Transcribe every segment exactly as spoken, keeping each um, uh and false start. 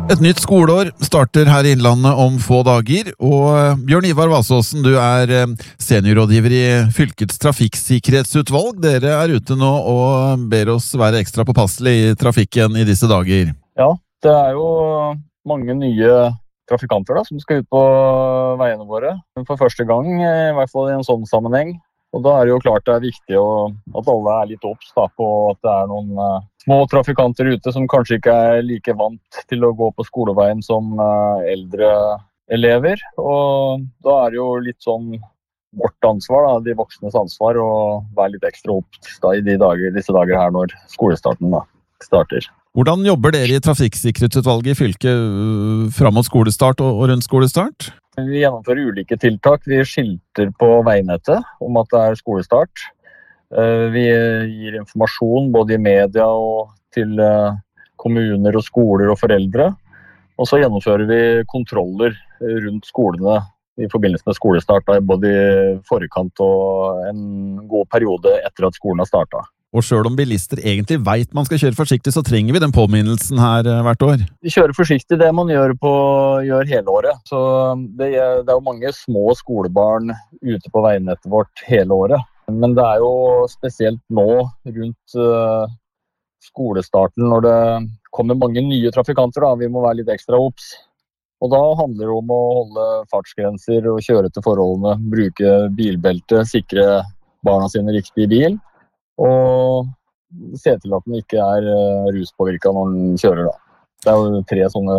Et nytt skoleår starter her i Innlandet om få dager, og Bjørn Ivar Valsåsen, du er seniorrådgiver i Fylkets trafikksikkerhetsutvalg. Dere er ute nå og ber oss være ekstra påpasselig i trafikken i disse dager. Ja, det er jo mange nye trafikanter da, som skal ut på veiene våre for første gang, i hvert fall i en sånn sammenheng. Og da er det jo klart det er viktig å, at alle er litt obs da, på at det er noen uh, små trafikanter ute som kanskje ikke er like vant til å gå på skoleveien som uh, eldre elever. Og da er det jo litt sånn vårt ansvar, da, de voksnes ansvar, å være litt ekstra obs da, i de dager, disse dager her når skolestarten da, starter. Hvordan jobber dere i trafikksikkerhetsutvalget i fylket fram mot skolestart og rundt skolestart? Vi gjennomfører ulike tiltak. Vi skilter på veinettet om at det er skolestart. Vi gir informasjon både i media og til kommuner og skoler og foreldre. Og så gjennomfører vi kontroller rundt skolene i forbindelse med skolestart, både i forkant og en god periode etter at skolen har startet. Og selv om bilister egentlig vet man skal kjøre forsiktig, så trenger vi den påminnelsen her hvert år. Vi kjører forsiktig det man gjør, på, gjør hele året. Så det, det er jo mange små skolebarn ute på veinettet vårt hele året. Men det er jo spesielt nå rundt uh, skolestarten når det kommer mange nye trafikanter. Da. Vi må være litt ekstra obs. Og da handler det om å holde fartsgrenser og kjøre til forholdene, bruke bilbelte, sikre barna sine riktig i bil. Og se til at den ikke er ruspåvirket når den kjører da. Det er jo tre sånne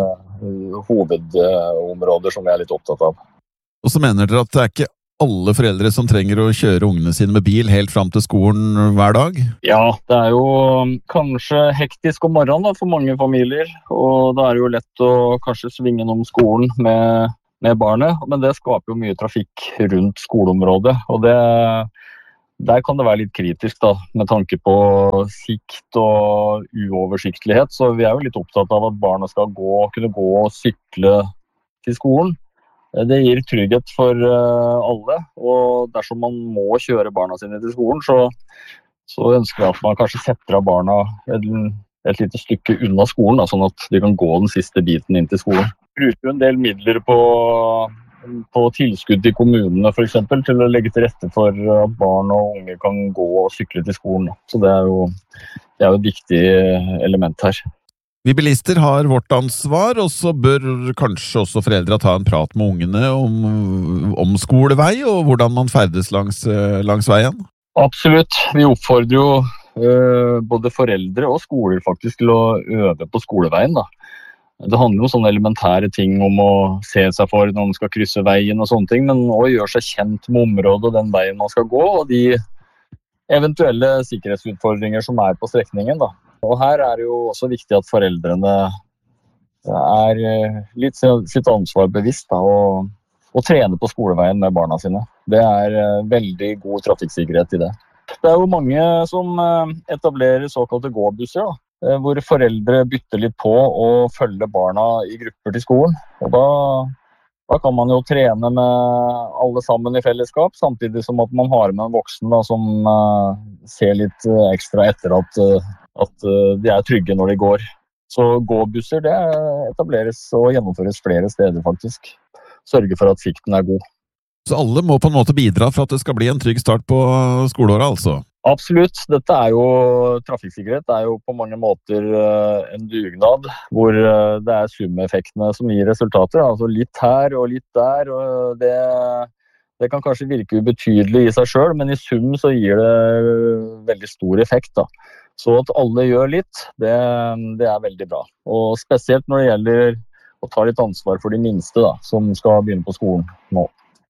hovedområder som jeg er litt opptatt av. Og så mener dere at det er ikke alle foreldre som trenger å kjøre ungene sine med bil helt frem til skolen hver dag? Ja, det er jo kanskje hektisk om morgenen da, for mange familier, og da er det jo lett å kanskje svinge om skolen med, med barnet, men det skaper jo mye trafikk rundt skoleområdet, og det Der kan det være litt kritisk da, med tanke på sikt og uoversiktlighet, så vi er jo litt opptatt av at barna skal gå, kunne gå og sykle til skolen. Det gir trygghet for alle, og dersom man må kjøre barna sine til skolen, så, så ønsker jeg at man kanskje setter av barna et, et lite stykke unna skolen, da, sånn at de kan gå den siste biten inn til skolen. Vi bruker en del midler på på tilskudd til kommunene for eksempel, til å legge til rette for at barn og unge kan gå og sykle til skolen. Så det er jo, det er jo et viktig element her. Vi bilister har vårt ansvar, og så bør kanskje også foreldre ta en prat med ungene om, om skolevei og hvordan man ferdes langs, langs veien. Absolutt. Vi oppfordrer jo uh, både foreldre og skoler faktisk til å øve på skoleveien da. Det handler om sånne elementære ting om å se seg for når man skal krysse veien og sånne ting, men også gjøre seg kjent med området og den veien man skal gå, og de eventuelle sikkerhetsutfordringer som er på strekningen da. Og her er det jo også viktig at foreldrene er litt sitt ansvar bevisst da, og, og trene på skoleveien med barna sine. Det er veldig god trafikksikkerhet i det. Det er jo mange som etablerer såkalte gåbusser da, hvor foreldre bytter litt på og følger barna i grupper til skolen. Og da, da kan man jo trene med alle sammen i fellesskap, samtidig som at man har med en voksen da, som uh, ser litt ekstra etter at, uh, at uh, de er trygge når de går. Så gåbusser det etableres og gjennomføres flere steder faktisk. Sørge for at sikten er god. Så alle må på en måte bidra for at det skal bli en trygg start på skoleåret altså? Absolutt. Dette er jo trafikksikkerhet. Det er jo på mange måter uh, en dugnad, hvor uh, det er sumeffektene som gir resultater. Altså litt her og litt der, og det, det kan kanskje virke ubetydelig i seg selv, men i sum så gir det veldig stor effekt da. Så at alle gjør litt, det, det er veldig bra. Og spesielt når det gjelder å ta litt ansvar for de minste da, som skal begynne på skolen nå.